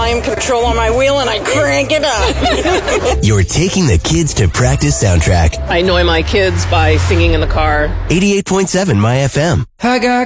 volume control on my wheel and I crank it up. You're taking the kids to practice soundtrack. I annoy my kids by singing in the car. 88.7 My FM. I got